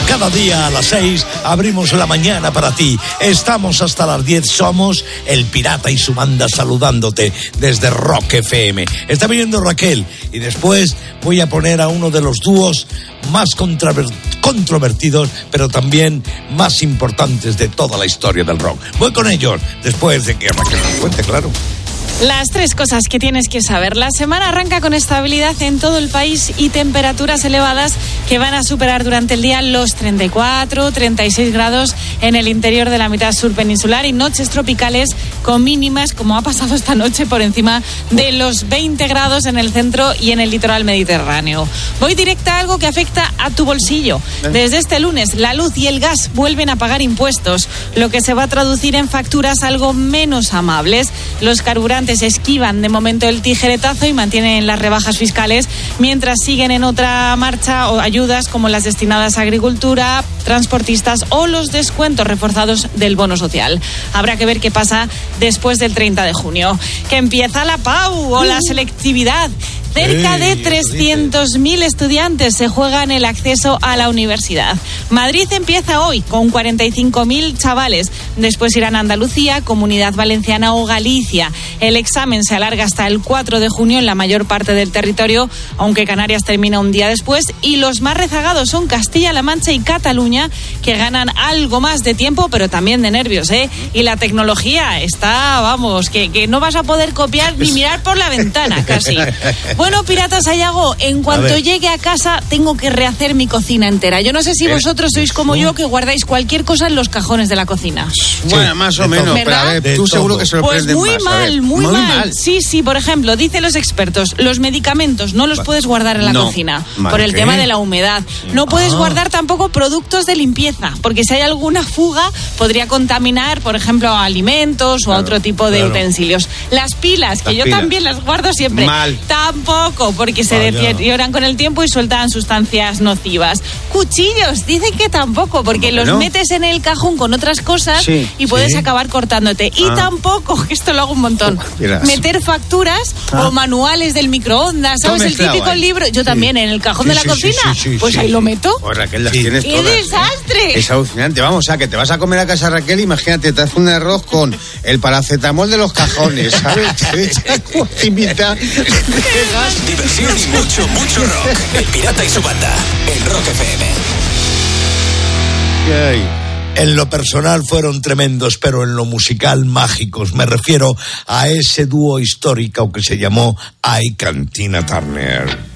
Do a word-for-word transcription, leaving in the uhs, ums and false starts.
Cada día a las seis abrimos la mañana para ti. Estamos hasta las diez. Somos El Pirata y su banda saludándote desde Rock F M. Está viniendo Raquel y después voy a poner a uno de los dúos más controver- controvertidos, pero también más importantes de toda la historia del rock. Voy con ellos después de que Raquel nos cuente, claro. Las tres cosas que tienes que saber. La semana arranca con estabilidad en todo el país y temperaturas elevadas que van a superar durante el día los treinta y cuatro, treinta y seis grados en el interior de la mitad sur peninsular y noches tropicales con mínimas, como ha pasado esta noche, por encima de los veinte grados en el centro y en el litoral mediterráneo. Voy directa a algo que afecta a tu bolsillo. Desde este lunes, la luz y el gas vuelven a pagar impuestos, lo que se va a traducir en facturas algo menos amables. Los carburantes esquivan de momento el tijeretazo y mantienen las rebajas fiscales, mientras siguen en otra marcha o ayudas como las destinadas a agricultura, transportistas o los descuentos reforzados del bono social. Habrá que ver qué pasa después del treinta de junio. Que empieza la P A U o la selectividad. Cerca de trescientos mil estudiantes se juegan el acceso a la universidad. Madrid empieza hoy con cuarenta y cinco mil chavales. Después irán a Andalucía, Comunidad Valenciana o Galicia. El examen se alarga hasta el cuatro de junio en la mayor parte del territorio, aunque Canarias termina un día después. Y los más rezagados son Castilla-La Mancha y Cataluña, que ganan algo más de tiempo, pero también de nervios, ¿eh? Y la tecnología está, vamos, que, que no vas a poder copiar ni mirar por la ventana, casi. Bueno, piratas, hay algo. En cuanto llegue a casa, tengo que rehacer mi cocina entera. Yo no sé si vosotros sois como yo, que guardáis cualquier cosa en los cajones de la cocina. Bueno, sí, más o menos, pero a ver, de tú todo. seguro que sorprendes Pues muy más. mal, muy, muy mal. mal. Sí, sí, por ejemplo, dicen los expertos, los medicamentos no los puedes guardar en la no. cocina Mal, por el ¿qué? tema de la humedad. No puedes ah. guardar tampoco productos de limpieza, porque si hay alguna fuga podría contaminar, por ejemplo, a alimentos o claro, a otro tipo de claro. utensilios. Las pilas, que las yo pilas. también las guardo siempre. Mal. Tampoco, porque se Vaya. deterioran con el tiempo y sueltan sustancias nocivas. Cuchillos, dicen que tampoco, porque los no? metes en el cajón con otras cosas sí, y puedes sí. acabar cortándote. Y ah. tampoco, que esto lo hago un montón, oh, meter facturas ah. o manuales del microondas, ¿sabes? El típico ahí. libro. Yo sí. también, en el cajón sí, de la sí, cocina, sí, sí, pues sí, ahí sí. lo meto. Pues Raquel, las sí. tienes ¡Qué todas, desastre! ¿eh? Es alucinante. Vamos, o sea, que te vas a comer a casa, Raquel, imagínate, te haces un arroz con el paracetamol de los cajones, ¿sabes? Te invita. Diversión y mucho, mucho rock. El Pirata y su banda, en Rock F M. Yay. En lo personal fueron tremendos, pero en lo musical mágicos. Me refiero a ese dúo histórico que se llamó Ike and Tina Turner.